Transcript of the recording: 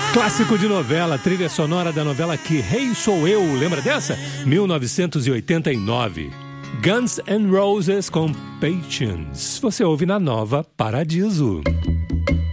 Clássico de novela, trilha sonora da novela Que Rei Sou Eu, lembra dessa? 1989. Guns N' Roses com Patience. Você ouve na Nova Paradiso.